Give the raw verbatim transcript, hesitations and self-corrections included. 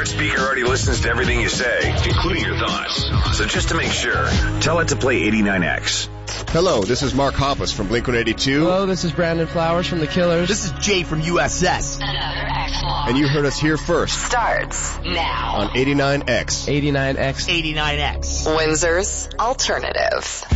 smart speaker already listens to everything you say, including your thoughts. So just to make sure, tell it to play eighty-nine X. Hello, this is Mark Hoppus from Blink one eighty-two. Hello, this is Brandon Flowers from The Killers. This is Jay from U S S. Another X-Log. And you heard us here first. Starts now. On eighty-nine X. eighty-nine X. eighty-nine X. Windsor's Alternative.